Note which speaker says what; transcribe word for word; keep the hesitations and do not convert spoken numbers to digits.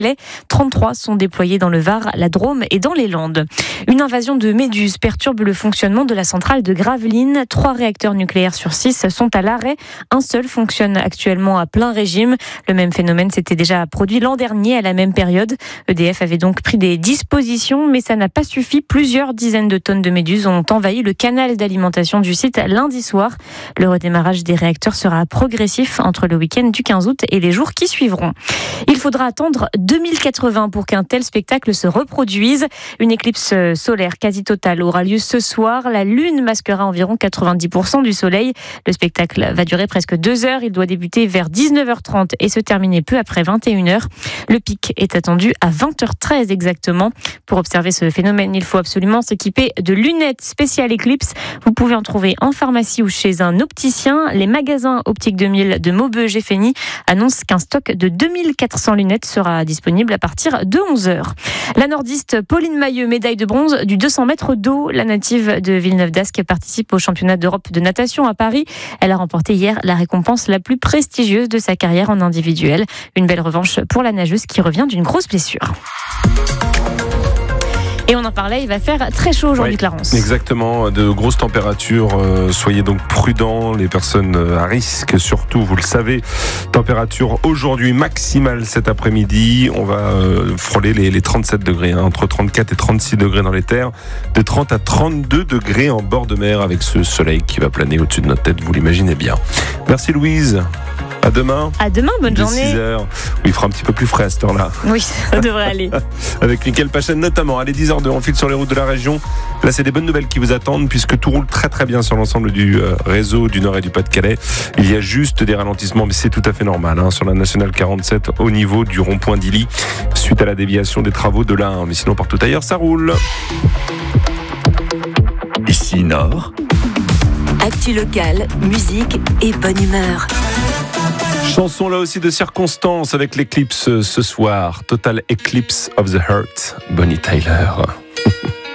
Speaker 1: trente-trois sont déployés dans le Var, la Drôme et dans les Landes. Une invasion de méduses perturbe le fonctionnement de la centrale de Gravelines. Trois réacteurs nucléaires sur six sont à l'arrêt. Un seul fonctionne actuellement à plein régime. Le même phénomène s'était déjà produit l'an dernier à la même période. E D F avait donc pris des dispositions, mais ça n'a pas suffi. Plusieurs dizaines de tonnes de méduses ont envahi le canal d'alimentation du site lundi soir. Le redémarrage des réacteurs sera progressif entre le week-end du quinze août et les jours qui suivront. Il faudra attendre deux mille quatre-vingts pour qu'un tel spectacle se reproduise. Une éclipse solaire quasi totale aura lieu ce soir. La Lune masquera environ quatre-vingt-dix pour cent du soleil. Le spectacle va durer presque deux heures. Il doit débuter vers dix-neuf heures trente et se terminer peu après vingt et une heures. Le pic est attendu à vingt heures treize exactement. Pour observer ce phénomène, il faut absolument s'équiper de lunettes spéciales éclipse. Vous pouvez en trouver en pharmacie ou chez un opticien. Les magasins Optique deux mille de Maubeuge-Géfény annoncent qu'un stock de deux mille quatre cents lunettes sera disponible à partir de onze heures. La nordiste Pauline Mailleux, médaille de bronze du deux cents mètres d'eau. La native de Villeneuve-d'Ascq participe au championnat d'Europe de natation à Paris. Elle a remporté hier la récompense la plus prestigieuse de sa carrière en individuel. Une belle revanche pour la nageuse qui revient d'une grosse blessure. Et on en parlait, il va faire très chaud aujourd'hui, oui, Clarence.
Speaker 2: Exactement, de grosses températures. Euh, soyez donc prudents, les personnes à risque, surtout, vous le savez. Température aujourd'hui maximale cet après-midi. On va euh, frôler les, les trente-sept degrés, hein, entre trente-quatre et trente-six degrés dans les terres. De trente à trente-deux degrés en bord de mer avec ce soleil qui va planer au-dessus de notre tête, vous l'imaginez bien. Merci Louise. À demain.
Speaker 1: À demain, bonne
Speaker 2: de
Speaker 1: journée.
Speaker 2: six heures. Oui, il fera un petit peu plus frais à cette heure-là.
Speaker 1: Oui, ça devrait aller.
Speaker 2: Avec Mickaël Pachen notamment. Allez, dix heures deux, on file sur les routes de la région. Là, c'est des bonnes nouvelles qui vous attendent puisque tout roule très très bien sur l'ensemble du euh, réseau du Nord et du Pas-de-Calais. Il y a juste des ralentissements, mais c'est tout à fait normal, hein, sur la nationale quarante-sept au niveau du rond-point d'Illy suite à la déviation des travaux de l'A un. Mais sinon, partout ailleurs, ça roule.
Speaker 3: Ici Nord.
Speaker 4: Actu locale, musique et bonne humeur.
Speaker 2: Chanson là aussi de circonstance avec l'éclipse ce soir. Total Eclipse of the Heart, Bonnie Tyler.